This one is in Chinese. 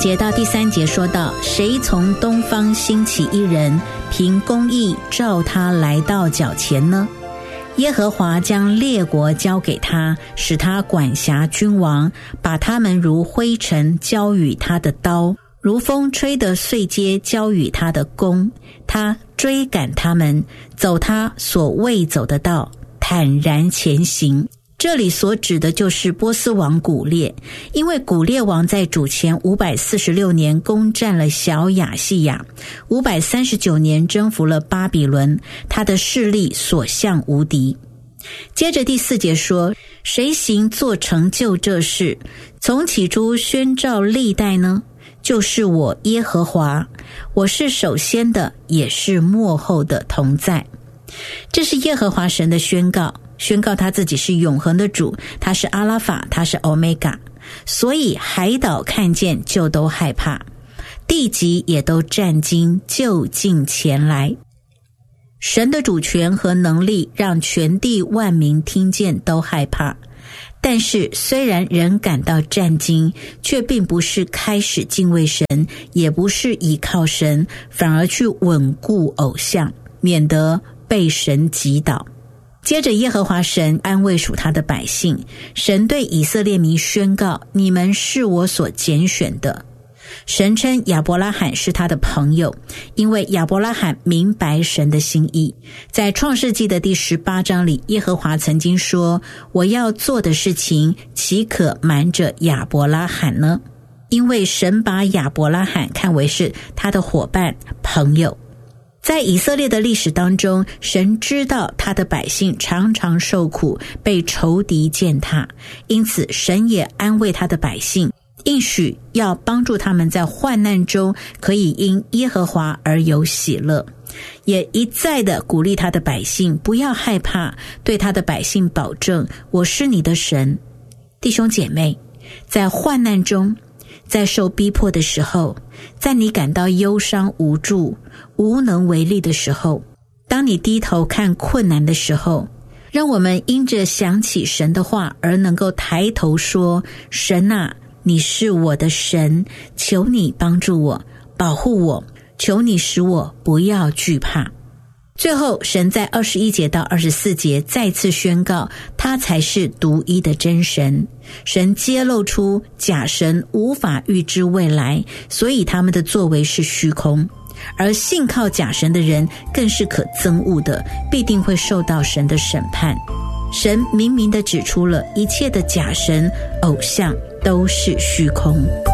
节到第3节说到，谁从东方兴起一人，凭公义召他来到脚前呢？耶和华将列国交给他，使他管辖君王，把他们如灰尘交与他的刀，如风吹的碎秸交与他的弓。他追赶他们，走他所未走的道，坦然前行。这里所指的就是波斯王古列，因为古列王在主前546年攻占了小亚细亚，539年征服了巴比伦，他的势力所向无敌。接着第4节说，谁行做成就这事，从起初宣召历代呢？就是我耶和华，我是首先的，也是末后的同在。这是耶和华神的宣告，宣告他自己是永恒的主，他是阿拉法，他是欧米伽。所以海岛看见就都害怕，地极也都战惊，就近前来。神的主权和能力让全地万民听见都害怕，但是虽然人感到战惊，却并不是开始敬畏神，也不是倚靠神，反而去稳固偶像，免得被神击倒。接着耶和华神安慰属他的百姓，神对以色列民宣告，你们是我所拣选的。神称亚伯拉罕是他的朋友，因为亚伯拉罕明白神的心意。在创世纪的第18章里，耶和华曾经说，我要做的事情岂可瞒着亚伯拉罕呢？因为神把亚伯拉罕看为是他的伙伴朋友。在以色列的历史当中，神知道他的百姓常常受苦，被仇敌践踏，因此神也安慰他的百姓，应许要帮助他们在患难中可以因耶和华而有喜乐，也一再的鼓励他的百姓不要害怕，对他的百姓保证，我是你的神。弟兄姐妹，在患难中，在受逼迫的时候，在你感到忧伤无助无能为力的时候，当你低头看困难的时候，让我们因着想起神的话而能够抬头说，神啊，你是我的神，求你帮助我，保护我，求你使我不要惧怕。最后神在21节到24节再次宣告，他才是独一的真神。神揭露出假神无法预知未来，所以他们的作为是虚空，而信靠假神的人更是可憎恶的，必定会受到神的审判。神明明地指出了一切的假神偶像都是虚空。